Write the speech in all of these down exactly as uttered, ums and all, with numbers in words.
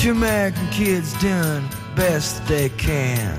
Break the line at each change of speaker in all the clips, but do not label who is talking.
Jamaican kids doing best they can.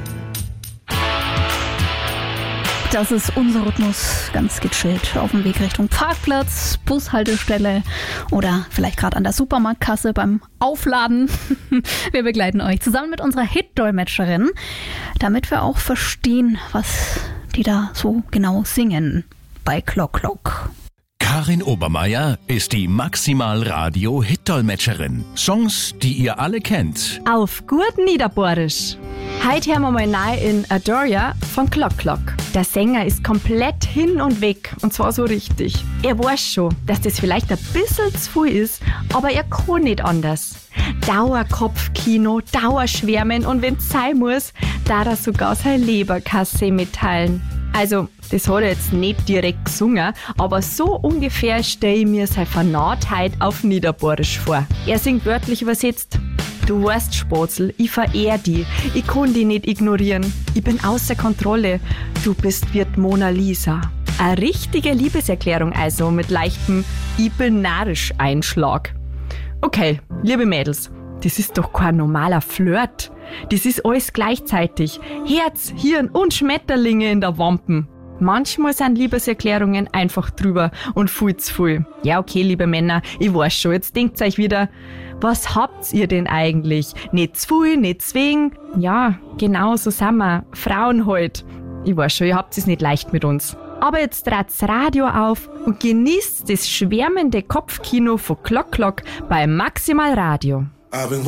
Das ist unser Rhythmus, ganz gechillt auf dem Weg Richtung Parkplatz, Bushaltestelle oder vielleicht gerade an der Supermarktkasse beim Aufladen. Wir begleiten euch zusammen mit unserer Hit-Dolmetscherin, damit wir auch verstehen, was die da so genau singen bei Klock Klock.
Karin Obermeier ist die Maximal-Radio-Hit-Dolmetscherin. Songs, die ihr alle kennt.
Auf gut Niederbohrisch. Heute hören wir mal rein in Adoria von Klock Klock. Der Sänger ist komplett hin und weg, und zwar so richtig. Er weiß schon, dass das vielleicht ein bisschen zu viel ist, aber er kann nicht anders. Dauerkopfkino, Dauerschwärmen und wenn es sein muss, darf er sogar seine Leberkasse mitteilen. Also, das hat er jetzt nicht direkt gesungen, aber so ungefähr stelle ich mir seine Vernarrtheit auf Niederbohrisch vor. Er singt wörtlich übersetzt: Du weißt, Spatzel, ich verehr dich, ich kann dich nicht ignorieren. Ich bin außer Kontrolle, du bist wie die Mona Lisa. Eine richtige Liebeserklärung also mit leichtem Ich bin narrisch Einschlag. Okay, liebe Mädels, das ist doch kein normaler Flirt. Das ist alles gleichzeitig. Herz, Hirn und Schmetterlinge in der Wampen. Manchmal sind Liebeserklärungen einfach drüber und viel zu viel. Ja, okay, liebe Männer, ich weiß schon, jetzt denkt euch wieder, was habt ihr denn eigentlich? Nicht zu viel, nicht zu wenig? Ja, genau so sind wir. Frauen halt. Ich weiß schon, ihr habt es nicht leicht mit uns. Aber jetzt dreht's Radio auf und genießt das schwärmende Kopfkino von Klock Klock bei Maximal Radio.